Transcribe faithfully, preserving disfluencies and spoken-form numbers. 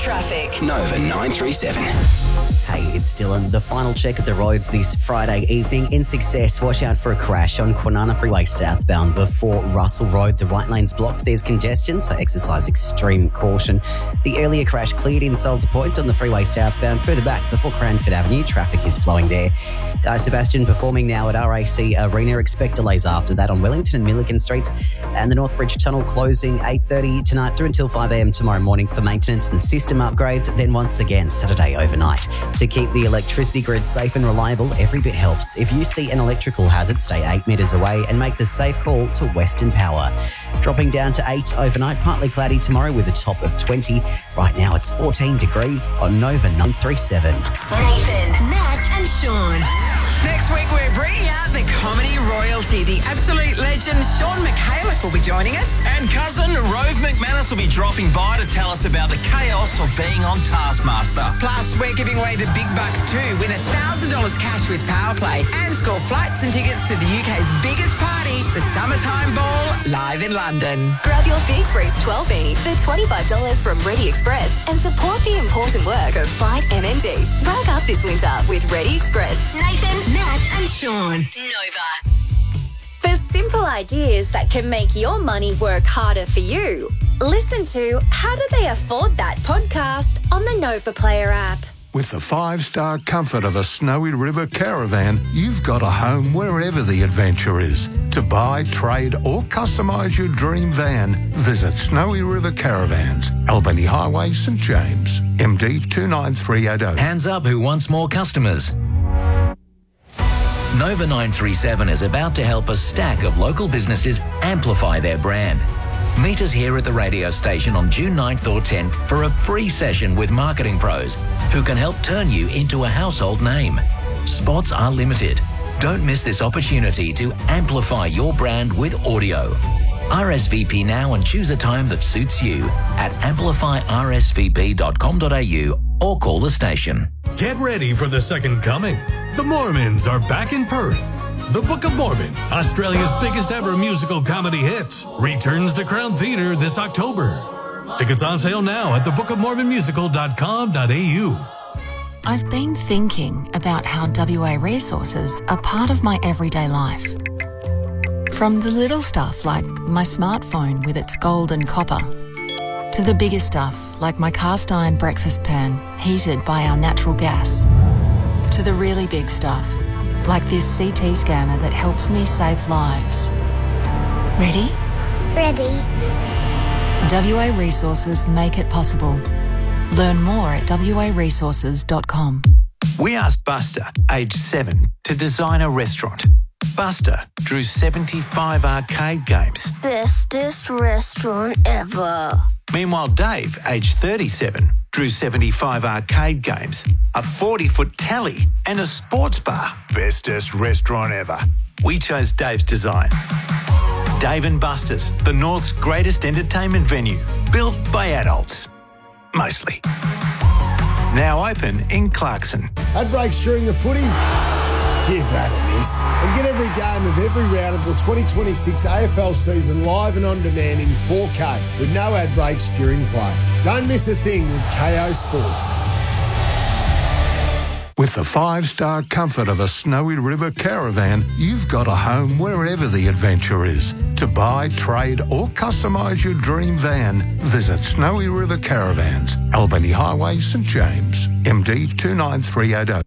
Traffic. Nova nine three seven. Hey, it's Dylan. The final check of the roads this Friday evening. In Success, watch out for a crash on Kwinana Freeway southbound before Russell Road. The right lane's blocked. There's congestion, so exercise extreme caution. The earlier crash cleared in Salter Point on the freeway southbound. Further back, before Cranford Avenue, traffic is flowing there. Guy Sebastian performing now at R A C Arena. Expect delays after that on Wellington and Milliken Streets. And the Northbridge Tunnel closing eight thirty tonight through until five a m tomorrow morning for maintenance and system upgrades. Then once again, Saturday overnight. To keep the electricity grid safe and reliable, every bit helps. If you see an electrical hazard, stay eight metres away and make the safe call to Western Power. Dropping down to eight overnight, partly cloudy tomorrow with a top of twenty. Right now it's fourteen degrees on Nova nine three seven. Nathan, Nat and Sean. Next week we're bringing out the comedy royalty. The absolute legend Sean McAuliffe will be joining us. And cousin Rove McManus will be dropping by to tell us about the chaos of being on Taskmaster. Plus, we're giving away the big bucks too. Win one thousand dollars cash with Powerplay and score flights and tickets to the U K's biggest party, the Summertime Ball, live in London. Grab your Big Freeze twelve B for twenty-five dollars from Ready Express and support the important work of Fight M N D. Rack up this winter with Ready Express. Nathan, Nat and Sean. Nova. For simple ideas that can make your money work harder for you, listen to How Do They Afford That podcast on the Nova Player app. With the five-star comfort of a Snowy River caravan, you've got a home wherever the adventure is. To buy, trade or customise your dream van, visit Snowy River Caravans, Albany Highway, St James, M D two nine three eight zero. Hands up who wants more customers. Nova nine three seven is about to help a stack of local businesses amplify their brand. Meet us here at the radio station on June ninth or tenth for a free session with marketing pros who can help turn you into a household name. Spots are limited. Don't miss this opportunity to amplify your brand with audio. R S V P now and choose a time that suits you at amplify r s v p dot com dot a u or call the station. Get ready for the second coming. The Mormons are back in Perth. The Book of Mormon, Australia's biggest ever musical comedy hit, returns to Crown Theatre this October. Tickets on sale now at the book of mormon musical dot com dot a u. I've been thinking about how W A resources are part of my everyday life. From the little stuff like my smartphone with its gold and copper, to the bigger stuff like my cast iron breakfast pan heated by our natural gas, to the really big stuff like this C T scanner that helps me save lives. Ready? Ready. W A Resources make it possible. Learn more at w a resources dot com. We asked Buster, age seven, to design a restaurant. Buster drew seventy-five arcade games. Bestest restaurant ever. Meanwhile, Dave, age thirty-seven, drew seventy-five arcade games, a forty-foot telly and a sports bar. Bestest restaurant ever. We chose Dave's design. Dave and Buster's, the North's greatest entertainment venue, built by adults. Mostly. Now open in Clarkson. Ad breaks during the footy? Give that a miss. And get every game of every round of the twenty twenty-six A F L season live and on demand in four K with no ad breaks during play. Don't miss a thing with K O Sports. With the five-star comfort of a Snowy River caravan, you've got a home wherever the adventure is. To buy, trade or customise your dream van, visit Snowy River Caravans, Albany Highway, St James, M D two nine three eight zero.